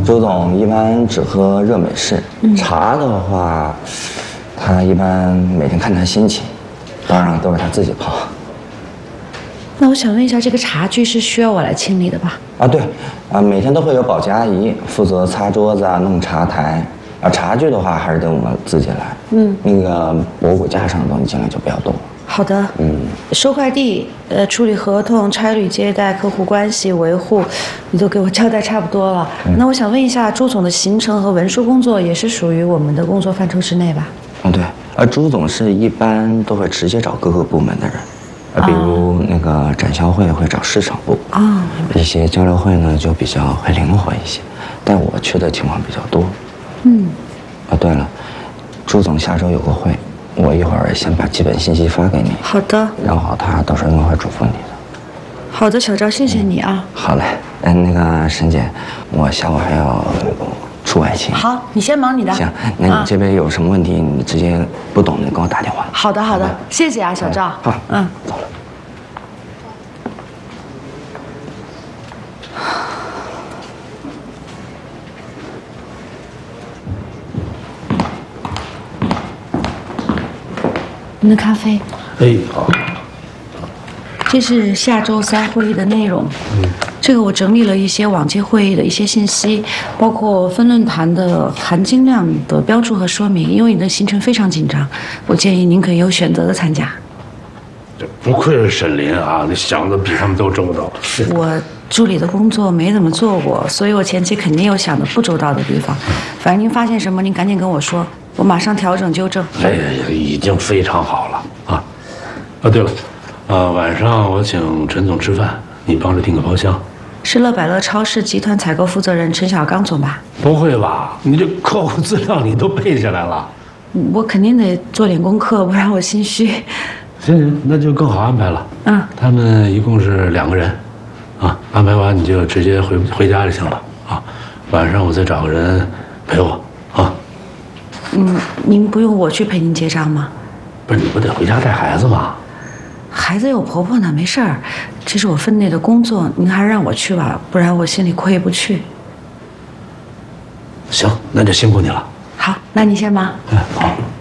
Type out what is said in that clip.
朱总一般只喝热美式，茶的话，他一般每天看他心情，当然都是他自己泡。 那我想问一下，这个茶具是需要我来清理的吧？ 啊，对，每天都会有保洁阿姨负责擦桌子啊、弄茶台。茶具的话还是得我们自己来。那个博物架上的东西尽量就不要动。 好的。收快递、处理合同、差旅接待、客户关系维护，你都给我交代差不多了。那我想问一下，朱总的行程和文书工作也是属于我们的工作范畴之内吧？ 对，朱总是一般都会直接找各个部门的人。比如那个展销会会找市场部一些交流会呢就比较会灵活一些，但我去的情况比较多。对了，朱总下周有个会，我一会儿先把基本信息发给你。 好的。然后他到时候应该会嘱咐你的。 好的，小赵，谢谢你啊。 好嘞，那个沈姐，我下午还要出外勤。 好，你先忙你的。 行，那你这边有什么问题，你直接不懂的跟我打电话。 好的，好的，谢谢啊，小赵。 好，走了。 您的咖啡。 好。 这是下周3会议的内容。这个我整理了一些往届会议的一些信息，包括分论坛的含金量的标注和说明。因为你的行程非常紧张，我建议您可以有选择的参加。 这不愧是沈林啊，你想的比他们都周到。 我助理的工作没怎么做过，所以我前期肯定有想的不周到的地方。反正您发现什么，您赶紧跟我说，我马上调整纠正。 已经非常好了啊！对了，晚上我请陈总吃饭，你帮着订个包厢。 是乐百乐超市集团采购负责人陈小刚总吧？ 不会吧？你这客户资料你都背下来了？ 我肯定得做点功课，不然我心虚。 行，那就更好安排了。他们一共是2个人，安排完你就直接回家就行了啊。晚上我再找个人陪我啊。 您不用我去陪您结账吗？ 不是，你不得回家带孩子吗？ 孩子有婆婆呢，没事儿，这是我分内的工作，您还是让我去吧，不然我心里过意不去。 行，那就辛苦你了。 好，那你先忙。 好。